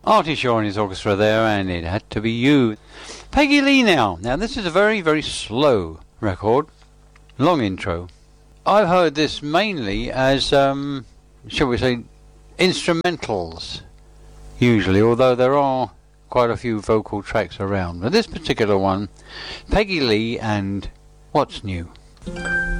Artie Shaw and his orchestra there, and It Had to Be You. Peggy Lee now. Now this is a very, very slow record. Long intro. I've heard this mainly as, shall we say, instrumentals, usually, although there are quite a few vocal tracks around. But this particular one, Peggy Lee and What's New.